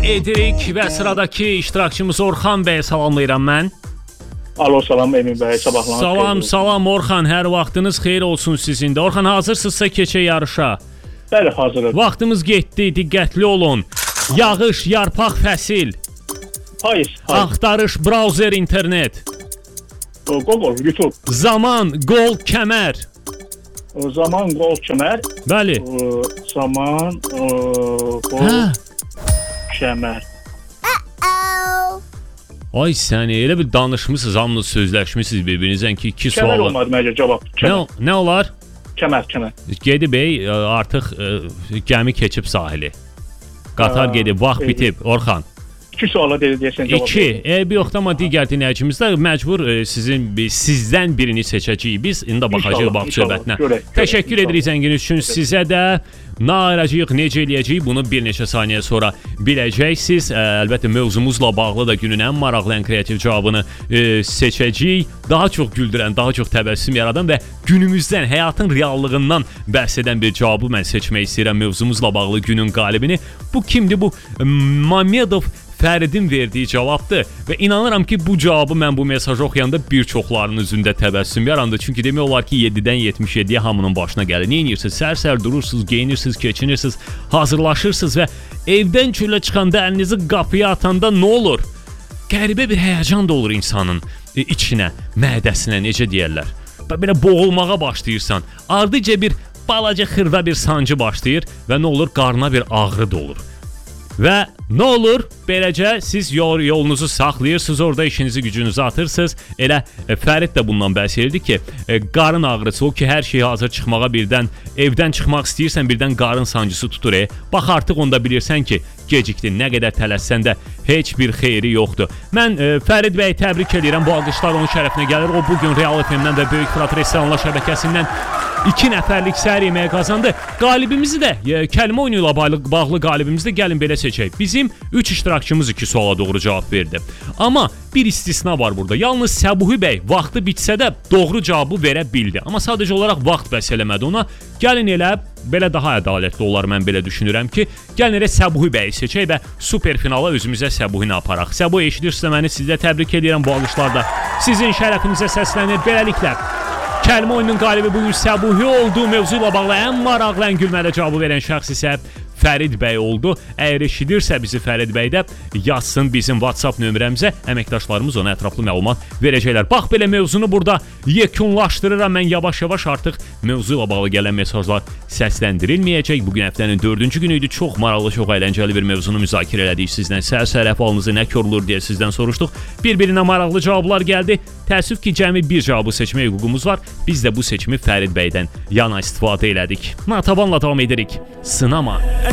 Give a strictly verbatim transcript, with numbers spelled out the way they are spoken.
edirik və sıradakı iştirakçımız Orxan bəyə salamlayıram mən. Alo, salam Emin bəy, sabahlar. Salam, salam Orxan, hər vaxtınız xeyir olsun sizin də. Orxan, hazırsınızsa keçək yarışa. Bəli, hazırıq. Vaxtımız getdi, diqqətli olun. Yağış, yarpaq, fəsil. Hayır, hayır. Axtarış, browser, internet. Google, YouTube. Zaman, qol, kəmər. Zaman, qol, kəmər. Bəli. Zaman, qol, hə? Kəmər. Ay səni, elə bir danışmışsınız, hamınız sözləşmişsiniz bir-birinizdən ki, iki sual. Kəmər olmadı məncə cavab. Nə, nə olar? Kəmər, kəmər. Gedib bəy, artıq ə, gəmi keçib sahili. Qatar gedib, vaxt bitib, Orxan. İki suala dedi deyəsən cavab. İki. E, bir yoxda amma digər dinləyicimiz də məcbur e, sizin sizdən birini seçəcəyik. Biz indi baxacağıq bax söhbətinə. Təşəkkür edirik zənginiz üçün. Sizə də nairəcəyik, necə eləyəcəyik bunu bir neçə saniyə sonra biləcəksiniz. E, əlbəttə mövzumuzla bağlı da günün ən maraqlı, ən kreativ cavabını e, seçəcəyik. Daha çox güldürən, daha çox təbəssüm yaradan və günümüzdən, həyatın reallığından bəhs edən bir cavabı mən seçmək istəyirəm mövzumuzla bağlı günün qalibini. Bu kimdir? Bu Mamedov Fəridin verdiyi cavabdır və inanıram ki, bu cavabı mən bu mesajı oxuyanda bir çoxlarının üzündə təbəssüm yarandı. Çünki demək olar ki, yeddidən yetmiş yeddiyə hamının başına gəlir. Nə edirsiniz? Sər-sər durursunuz, geyinirsiniz, keçinirsiniz, hazırlaşırsınız və evdən çölə çıxanda əlinizi qapıya atanda nə olur? Qəribə bir həyəcan da olur insanın içinə, mədəsinə, necə deyərlər. Belə boğulmağa başlayırsan, ardıca bir balaca xırda bir sancı başlayır və nə olur? Qarına bir ağrı da olur. Və nə olur? Beləcə siz yol, yolunuzu saxlayırsınız, orada işinizi gücünüzü atırsınız. Elə e, Fərid də bundan bəhs edirdi ki, e, qarın ağrısı, o ki, hər şey hazır çıxmağa birdən, evdən çıxmaq istəyirsən, birdən qarın sancısı tutur. E. Bax, artıq onda bilirsən ki, gecikdin, nə qədər tələssən də heç bir xeyri yoxdur. Mən e, Fərid bəyi təbrik edirəm, bu alqışlar onun şərəfinə gəlir. O bugün Real F M-dən və Böyük Fırat Restoranlar şəbəkəsindən iki nəfərlik səhər yeməyi qazandı. Qalibimizi də, e, kəlmə oyunu ilə bağlı, bağlı qalibimizi də gəlin belə seçək. Bizim üç iştirakçımız iki suala doğru cavab verdi. Amma bir istisna var burada. Yalnız Səbuhi bəy vaxtı bitsə də doğru cavabı verə bildi. Amma sadəcə olaraq vaxt bəs eləmədi ona. Gəlin elə, belə daha ədalətli olar, mən belə düşünürəm ki, gəlin elə Səbuhi bəyi seçək və super finala özümüzə Səbuhini aparaq. Səbuhi, eşidirsə məni, sizə təbrik edirəm bu alqışlarda. Sizin şərəfinizə səslənir. Beləliklə, kəlmə oyunun qalibi bugün Səbuhi oldu. Mövzu ilə bağlı ən maraqlı, ən gülməli cavabı verən şəxs isə Fərid bəy oldu. Əgər eşidirsə bizi Fərid bəy də yazsın bizim WhatsApp nömrəmizə. Əməkdaşlarımız ona ətraflı məlumat verəcəklər. Bax, belə mövzunu burada yekunlaşdırıram. Mən yavaş-yavaş artıq mövzu ilə bağlı gələn mesajlar səsləndirilməyəcək. Bugün həftənin dördüncü günü idi. Çox maraqlı, çox əyləncəli bir mövzunu müzakirə elədik sizdən. Səhər-səhər əhvalınızı nə korulur deyə sizdən soruşduq. Bir-birinə maraqlı cavablar gəldi. Təəssüf ki, cəmi bir cavabı seçmək hüququmuz var. Biz də bu seçimi Fərid bəydən yana istifadə elədik. Natavanla davam edirik. Sınama.